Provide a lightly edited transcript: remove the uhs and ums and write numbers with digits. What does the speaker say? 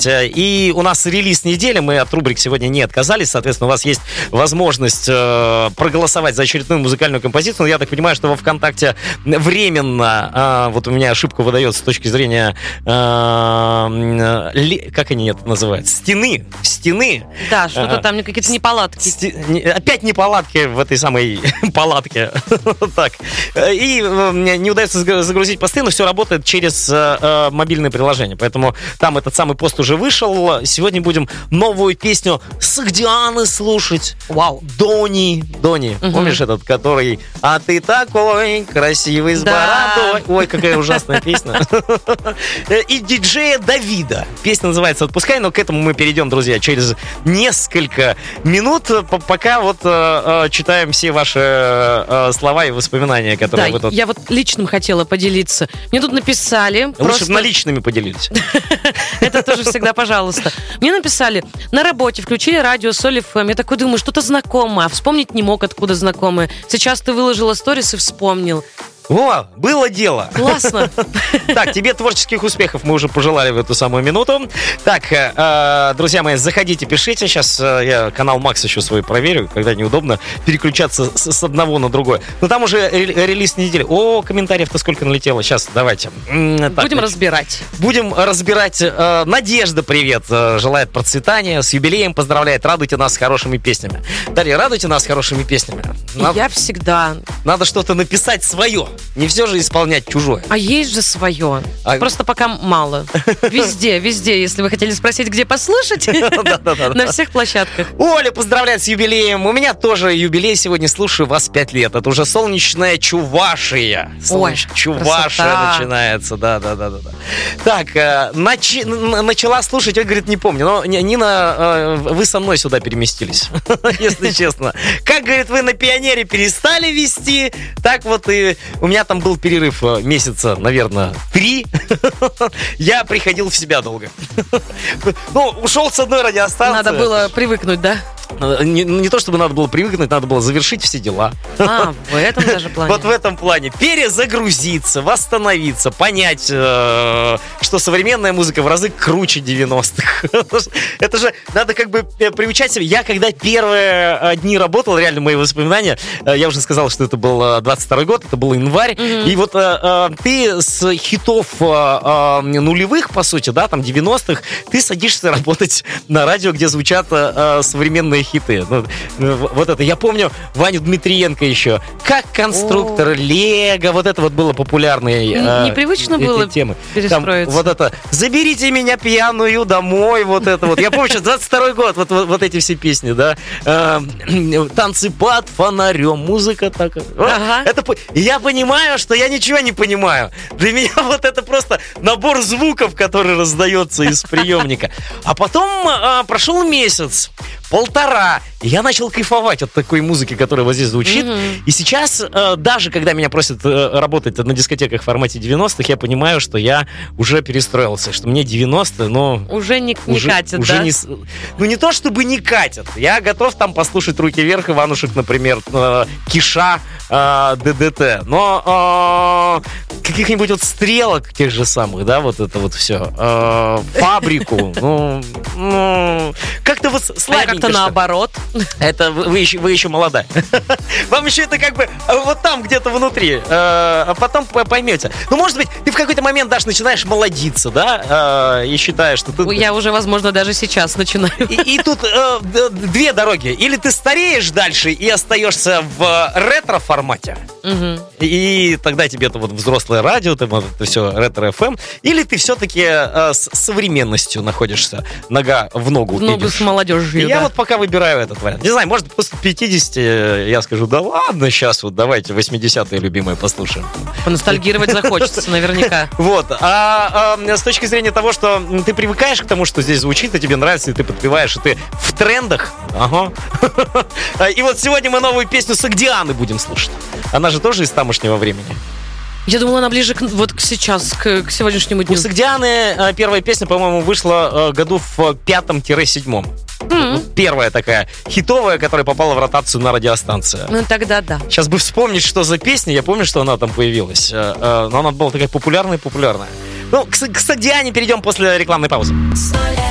есть. И у нас релиз недели, мы от рубрик сегодня не отказались, соответственно, у вас есть возможность проголосовать за очередную музыкальную композицию. Но я так понимаю, что во ВКонтакте временно, вот у меня ошибка выдается с точки зрения, как они это называют, стены. Да, что-то там какие-то неполадки. Опять неполадки в этой самой палатке. Так. И не удается загрузить посты, но все работает через мобильное приложение. Поэтому там этот самый пост уже вышел. Сегодня будем новую песню Согдианы слушать. Вау. Дони. Помнишь этот, который «А ты такой красивый с бородой». Ой, какая ужасная песня. И диджея Давида. Песня называется «Отпускай», но к этому мы перейдем, друзья, через несколько минут, пока вот читаем все ваши слова и воспоминания, которые вы тут... Я вот личным хотела поделиться. Мне тут написали... Лучше бы наличными поделились. Это тоже всегда пожалуйста. Мне написали: на работе включили радио Соль ФМ. Я такой думаю, что-то знакомое, а вспомнить не мог, откуда знакомое. Сейчас ты выложила сторис и вспомнил. О, было дело. Классно. Так, тебе творческих успехов мы уже пожелали в эту самую минуту. Так, друзья мои, заходите, пишите. Сейчас я канал Макс еще свой проверю, когда неудобно переключаться с одного на другое. Но там уже релиз недели. О, комментариев-то сколько налетело. Сейчас, давайте. Будем разбирать. Будем разбирать. Надежда, привет. Желает процветания. С юбилеем поздравляет. Радуйте нас хорошими песнями. Дарья, радуйте нас хорошими песнями. Я всегда. Надо что-то написать свое. Не все же исполнять чужое. А есть же свое. Просто пока мало. Везде, если вы хотели спросить, где послушать. На всех площадках. Оля поздравляет с юбилеем. У меня тоже юбилей сегодня. Слушаю вас 5 лет. Это уже солнечная Чувашия. Чувашия начинается. Да. Так, начала слушать. Он говорит, не помню. Но, Нина, вы со мной сюда переместились. Если честно. Как, говорит, вы на Пионере перестали вести, так вот и... У меня там был перерыв месяца, наверное, 3. Я приходил в себя долго. Ну, ушел с одной радиостанции. Надо было привыкнуть, да? Не то, чтобы надо было привыкнуть, надо было завершить все дела. В этом даже плане. Вот в этом плане. Перезагрузиться, восстановиться, понять, что современная музыка в разы круче 90-х. Это же надо как бы приучать себя. Я когда первые дни работал, реально мои воспоминания, я уже сказал, что это был 22-й год, это был январь. И вот ты с хитов нулевых, по сути, да, там 90-х, ты садишься работать на радио, где звучат современные хиты. Вот это. Я помню Ваню Дмитриенко еще. Как конструктор, Лего. Вот это вот было популярное. Непривычно было темы. Перестроиться. Там, вот это. Заберите меня пьяную домой. Вот это вот. Я помню, что 22-й год. Вот эти все песни, да. Танцы под фонарем. Музыка такая. Это, я понимаю, что я ничего не понимаю. Для меня вот это просто набор звуков, который раздается из приемника. А потом прошел месяц, полтора, и я начал кайфовать от такой музыки, которая вот здесь звучит. И сейчас, даже когда меня просят работать на дискотеках в формате 90-х, я понимаю, что я уже перестроился, что мне 90-е, но... Уже не катят, уже да? Ну, не то, чтобы не катят. Я готов там послушать «Руки вверх», Иванушек, например, Киша, ДДТ. Но каких-нибудь вот стрелок тех же самых, да, вот это вот все. Фабрику. Ну, как-то вот слабенько. Как-то наоборот. Это вы еще молодая. Вам еще это как бы вот там где-то внутри. А потом поймете. Ну, может быть, ты в какой-то момент даже начинаешь молодиться, да? И считаешь, что ты... Я уже, возможно, даже сейчас начинаю. И тут две дороги. Или ты стареешь дальше и остаешься в ретро-формате. И тогда тебе это вот взрослое радио, это все ретро-ФМ. Или ты все-таки с современностью находишься, нога в ногу. В ногу с молодежью, Я вот пока выбираю этот вариант. Не знаю, может, после 50 я скажу, да ладно, сейчас вот давайте 80-е любимые послушаем. Поностальгировать захочется наверняка. Вот. А с точки зрения того, что ты привыкаешь к тому, что здесь звучит, и тебе нравится, и ты подпеваешь, и ты в трендах. Ага. И вот сегодня мы новую песню Согдианы будем слушать. Она же тоже из тамошнего времени. Я думала, она ближе к сейчас, к сегодняшнему дню. У Согдианы первая песня, по-моему, вышла году в 5-7. Первая такая хитовая, которая попала в ротацию на радиостанцию. Ну, тогда да. Сейчас бы вспомнить, что за песня. Я помню, что она там появилась. Но она была такая популярная. Ну, к Согдиане перейдем после рекламной паузы.